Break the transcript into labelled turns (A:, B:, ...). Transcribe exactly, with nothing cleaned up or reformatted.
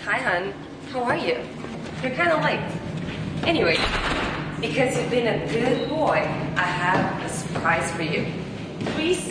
A: Hi, hon. How are you? You're kind of late. Anyway, because you've been a good boy, I have a surprise for you.